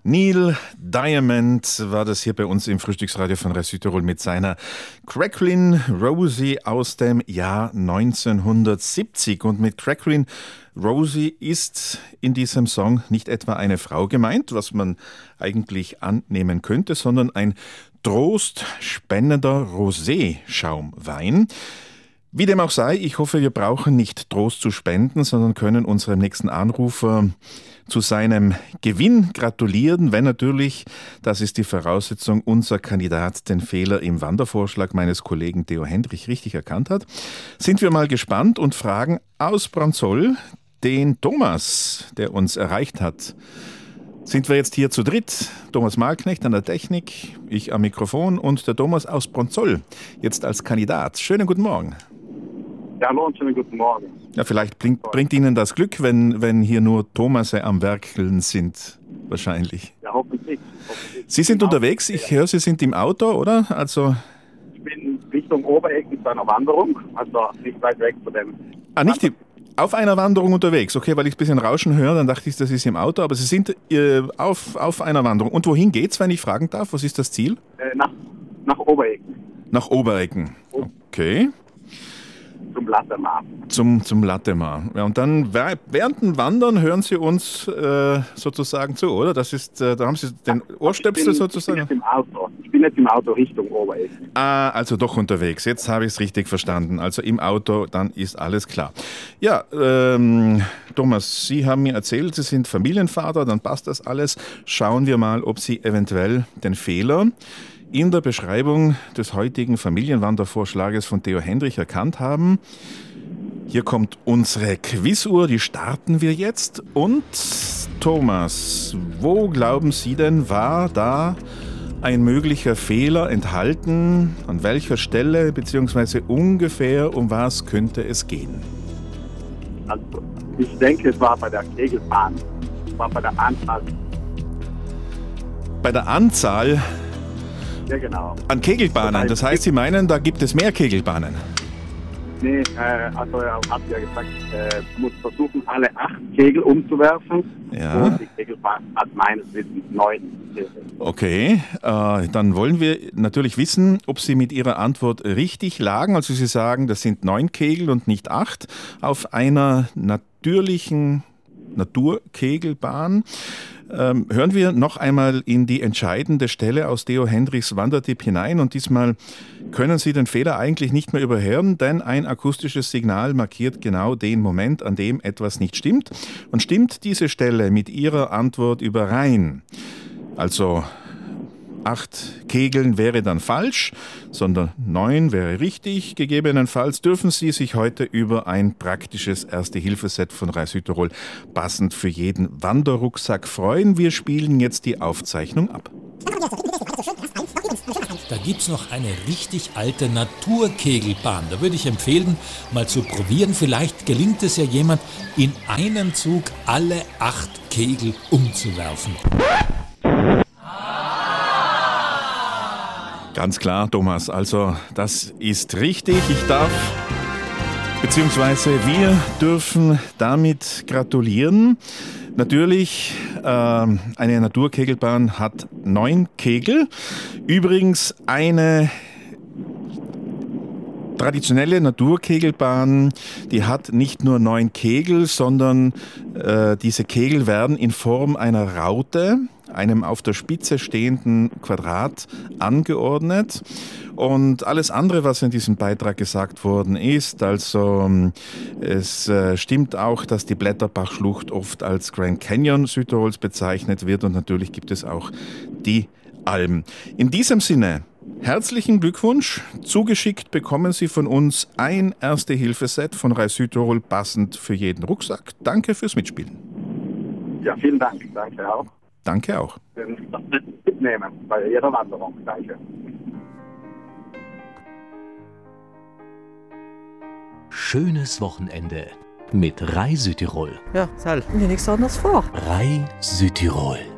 Neil Diamond war das hier bei uns im Frühstücksradio von Rai Südtirol mit seiner Cracklin' Rosie aus dem Jahr 1970. Und mit Cracklin' Rosie ist in diesem Song nicht etwa eine Frau gemeint, was man eigentlich annehmen könnte, sondern ein trostspendender Rosé-Schaumwein. Wie dem auch sei, ich hoffe, wir brauchen nicht Trost zu spenden, sondern können unserem nächsten Anrufer zu seinem Gewinn gratulieren, wenn natürlich, das ist die Voraussetzung, unser Kandidat den Fehler im Wandervorschlag meines Kollegen Theo Hendrich richtig erkannt hat. Sind wir mal gespannt und fragen aus Bronzoll den Thomas, der uns erreicht hat. Sind wir jetzt hier zu dritt? Thomas Malknecht an der Technik, ich am Mikrofon und der Thomas aus Bronzoll, jetzt als Kandidat. Schönen guten Morgen. Ja, hallo und schönen guten Morgen. Ja, vielleicht bringt Ihnen das Glück, wenn hier nur Thomase am Werkeln sind, wahrscheinlich. Ja, hoffentlich. Sie sind unterwegs, ich höre, Sie sind im Auto, oder? Also ich bin Richtung Oberecken zu einer Wanderung, also nicht weit weg von dem... Auf einer Wanderung unterwegs, okay, weil ich ein bisschen Rauschen höre, dann dachte ich, das ist im Auto, aber Sie sind auf einer Wanderung. Und wohin geht's, wenn ich fragen darf? Was ist das Ziel? Nach Oberecken. Nach Oberecken, okay. Zum Lattemar. Zum Lattemar. Ja, und dann während dem Wandern hören Sie uns sozusagen zu, oder? Das ist, da haben Sie den Ohrstöpsel sozusagen. Ich bin jetzt im Auto Richtung Oberecken. Ah, also doch unterwegs. Jetzt habe ich es richtig verstanden. Also im Auto, dann ist alles klar. Ja, Thomas, Sie haben mir erzählt, Sie sind Familienvater, dann passt das alles. Schauen wir mal, ob Sie eventuell den Fehler in der Beschreibung des heutigen Familienwandervorschlages von Theo Hendrich erkannt haben. Hier kommt unsere Quizzuhr, die starten wir jetzt. Und Thomas, wo glauben Sie denn, war da ein möglicher Fehler enthalten? An welcher Stelle bzw. ungefähr um was könnte es gehen? Also, ich denke, es war bei der Kegelbahn. Es war bei der Anzahl. Bei der Anzahl? Ja, genau. An Kegelbahnen. Das heißt, Sie meinen, da gibt es mehr Kegelbahnen? Nee, also er hat ja gesagt, du musst versuchen, alle 8 Kegel umzuwerfen. Ja. Und die Kegelbahn hat meines Wissens 9 Kegel. Okay, dann wollen wir natürlich wissen, ob Sie mit Ihrer Antwort richtig lagen. Also Sie sagen, das sind 9 Kegel und nicht 8 auf einer natürlichen Naturkegelbahn. Hören wir noch einmal in die entscheidende Stelle aus Theo Hendrichs Wandertipp hinein und diesmal können Sie den Fehler eigentlich nicht mehr überhören, denn ein akustisches Signal markiert genau den Moment, an dem etwas nicht stimmt. Und stimmt diese Stelle mit Ihrer Antwort überein, also 8 Kegeln wäre dann falsch, sondern 9 wäre richtig. Gegebenenfalls dürfen Sie sich heute über ein praktisches Erste-Hilfe-Set von Rai Südtirol passend für jeden Wanderrucksack freuen. Wir spielen jetzt die Aufzeichnung ab. Da gibt's noch eine richtig alte Naturkegelbahn. Da würde ich empfehlen, mal zu probieren. Vielleicht gelingt es ja jemand, in einem Zug alle 8 Kegel umzuwerfen. Ganz klar, Thomas. Also das ist richtig. Wir dürfen damit gratulieren. Natürlich, eine Naturkegelbahn hat 9 Kegel. Übrigens eine traditionelle Naturkegelbahn, die hat nicht nur 9 Kegel, sondern diese Kegel werden in Form einer Raute, einem auf der Spitze stehenden Quadrat, angeordnet. Und alles andere, was in diesem Beitrag gesagt worden ist, also es stimmt auch, dass die Blätterbachschlucht oft als Grand Canyon Südtirols bezeichnet wird und natürlich gibt es auch die Alm. In diesem Sinne, herzlichen Glückwunsch. Zugeschickt bekommen Sie von uns ein Erste-Hilfe-Set von Rai Südtirol, passend für jeden Rucksack. Danke fürs Mitspielen. Ja, vielen Dank. Danke auch. Danke auch. Das mitnehmen bei Ihrer Wanderung. Danke. Schönes Wochenende mit Rai Südtirol. Ja, Sal, mir nichts anderes vor. Rai Südtirol.